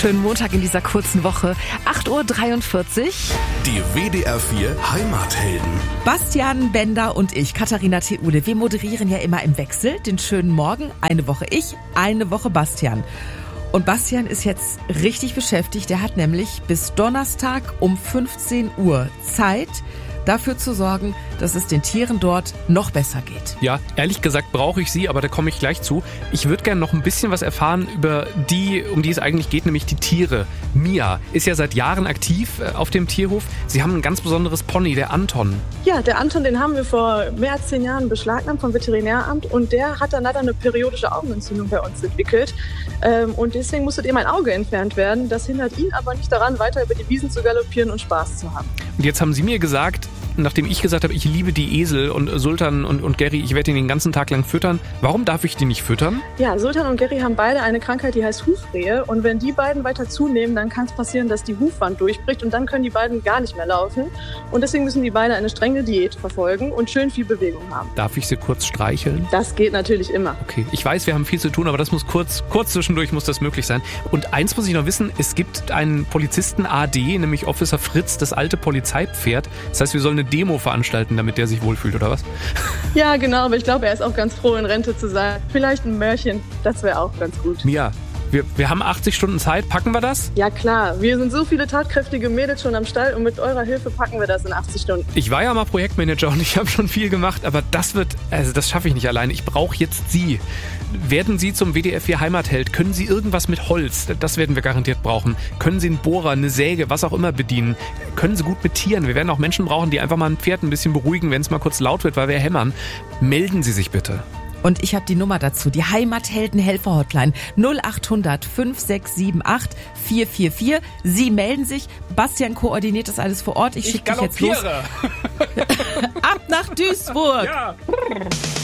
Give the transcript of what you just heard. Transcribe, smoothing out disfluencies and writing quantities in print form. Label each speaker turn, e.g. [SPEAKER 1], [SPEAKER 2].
[SPEAKER 1] schönen Montag in dieser kurzen Woche. 8:43 Uhr.
[SPEAKER 2] Die WDR 4 Heimathelden.
[SPEAKER 1] Bastian Bender und ich, Katharina Theule, wir moderieren ja immer im Wechsel den schönen Morgen. Eine Woche ich, eine Woche Bastian. Und Bastian ist jetzt richtig beschäftigt. Der hat nämlich bis Donnerstag um 15 Uhr Zeit, dafür zu sorgen, dass es den Tieren dort noch besser geht.
[SPEAKER 3] Ja, ehrlich gesagt brauche ich sie, aber da komme ich gleich zu. Ich würde gerne noch ein bisschen was erfahren über die, um die es eigentlich geht, nämlich die Tiere. Mia ist ja seit Jahren aktiv auf dem Tierhof. Sie haben ein ganz besonderes Pony, der Anton.
[SPEAKER 4] Ja, der Anton, den haben wir vor mehr als 10 Jahren beschlagnahmt vom Veterinäramt und der hat dann leider eine periodische Augenentzündung bei uns entwickelt. Und deswegen musste ihm ein Auge entfernt werden. Das hindert ihn aber nicht daran, weiter über die Wiesen zu galoppieren und Spaß zu haben.
[SPEAKER 3] Und jetzt haben Sie mir gesagt, nachdem ich gesagt habe, ich liebe die Esel und Sultan und Gary, ich werde ihn den ganzen Tag lang füttern. Warum darf ich die nicht füttern?
[SPEAKER 4] Ja, Sultan und Gary haben beide eine Krankheit, die heißt Hufrehe. Und wenn die beiden weiter zunehmen, dann kann es passieren, dass die Hufwand durchbricht und dann können die beiden gar nicht mehr laufen. Und deswegen müssen die beide eine strenge Diät verfolgen und schön viel Bewegung haben.
[SPEAKER 3] Darf ich sie kurz streicheln?
[SPEAKER 4] Das geht natürlich immer.
[SPEAKER 3] Okay, ich weiß, wir haben viel zu tun, aber das muss kurz zwischendurch muss das möglich sein. Und eins muss ich noch wissen, es gibt einen Polizisten AD, nämlich Officer Fritz, das alte Polizeipferd. Das heißt, wir sollen eine Demo veranstalten, damit der sich wohlfühlt, oder was?
[SPEAKER 4] Ja, genau, aber ich glaube, er ist auch ganz froh, in Rente zu sein. Vielleicht ein Märchen, das wäre auch ganz gut.
[SPEAKER 3] Mia, wir haben 80 Stunden Zeit, packen wir das?
[SPEAKER 4] Ja klar, wir sind so viele tatkräftige Mädels schon am Stall und mit eurer Hilfe packen wir das in 80 Stunden.
[SPEAKER 3] Ich war ja mal Projektmanager und ich habe schon viel gemacht, aber das schaffe ich nicht alleine. Ich brauche jetzt Sie. Werden Sie zum WDR 4 Heimatheld? Können Sie irgendwas mit Holz? Das werden wir garantiert brauchen. Können Sie einen Bohrer, eine Säge, was auch immer bedienen? Können Sie gut mit Tieren? Wir werden auch Menschen brauchen, die einfach mal ein Pferd ein bisschen beruhigen, wenn es mal kurz laut wird, weil wir hämmern. Melden Sie sich bitte.
[SPEAKER 1] Und ich habe die Nummer dazu, die Heimathelden-Helfer-Hotline 0800 5678 444. Sie melden sich, Bastian koordiniert das alles vor Ort. Ich schicke dich jetzt los. Ab nach Duisburg.
[SPEAKER 3] Ja.